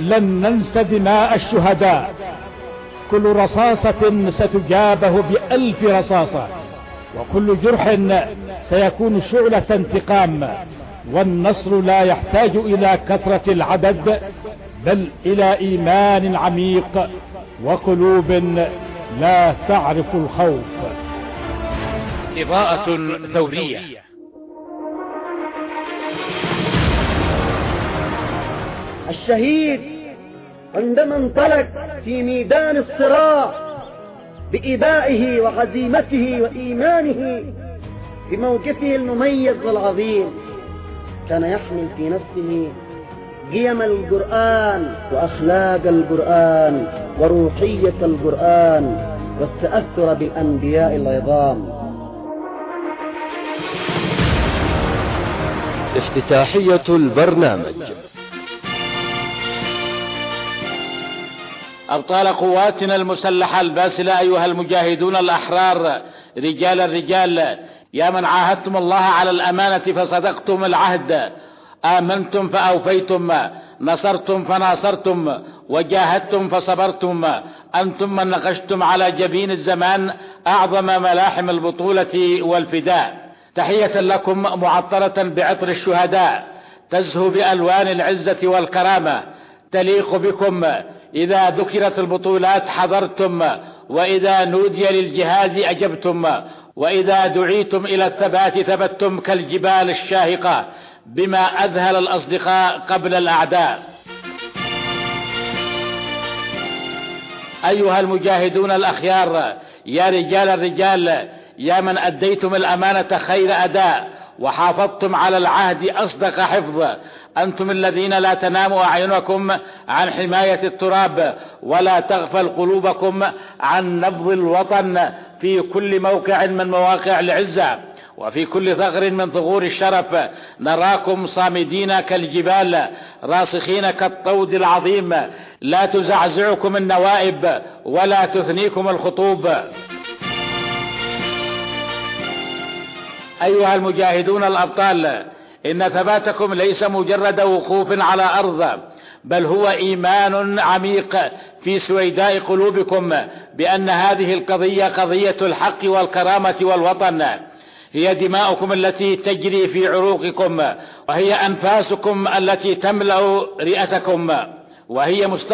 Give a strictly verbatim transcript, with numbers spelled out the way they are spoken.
لن ننسى دماء الشهداء. كل رصاصة ستجابه بألف رصاصة، وكل جرح سيكون شعلة انتقام. والنصر لا يحتاج إلى كثرة العدد، بل إلى إيمان عميق وقلوب لا تعرف الخوف. إضاءة ثورية. الشهيد عندما انطلق في ميدان الصراع بإبائه وعزيمته وإيمانه بموقفه المميز والعظيم، كان يحمل في نفسه قيم القرآن وأخلاق القرآن وروحية القرآن والتأثر بالأنبياء العظام. افتتاحية البرنامج. أبطال قواتنا المسلحة الباسلة، أيها المجاهدون الأحرار، رجال الرجال، يا من عاهدتم الله على الأمانة فصدقتم العهد، آمنتم فأوفيتم، نصرتم فناصرتم، وجاهدتم فصبرتم. أنتم من نقشتم على جبين الزمان أعظم ملاحم البطولة والفداء. تحية لكم معطرة بعطر الشهداء، تزهو بألوان العزة والكرامة، تليق بكم. إذا ذكرت البطولات حضرتم، وإذا نودي للجهاد أجبتم، وإذا دعيتم إلى الثبات ثبتتم كالجبال الشاهقة، بما أذهل الأصدقاء قبل الأعداء. أيها المجاهدون الأخيار، يا رجال الرجال، يا من أديتم الأمانة خير أداء وحافظتم على العهد أصدق حفظ، أنتم الذين لا تنام أعينكم عن حماية التراب، ولا تغفل قلوبكم عن نبض الوطن في كل موقع من مواقع العزة، وفي كل ثغر من ثغور الشرف. نراكم صامدين كالجبال، راسخين كالطود العظيم، لا تزعزعكم النوائب ولا تثنيكم الخطوب. أيها المجاهدون الأبطال، إن ثباتكم ليس مجرد وقوف على أرض، بل هو إيمان عميق في سويداء قلوبكم بأن هذه القضية قضية الحق والكرامة والوطن. هي دماؤكم التي تجري في عروقكم، وهي أنفاسكم التي تملأ رئتكم، وهي مستقبل